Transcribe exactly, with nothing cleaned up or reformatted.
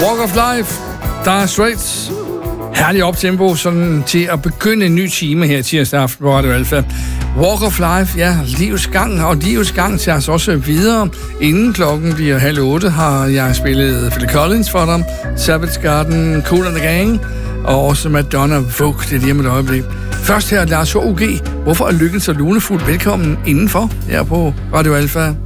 Walk of Life, Dire Straits. Herlig optempo, sådan til at begynde en ny time her tirsdag aften på Radio Alfa. Walk of Life, ja, livets gang, og livets gang tager os også videre. Inden klokken bliver halv otte, har jeg spillet Phil Collins for dig, Savage Garden, Kool and the Gang, og også Madonna Vogue, det er lige om et øjeblik. Først her, Lars H U G. Hvorfor er lykken så lunefuld? Velkommen indenfor her på Radio Alfa.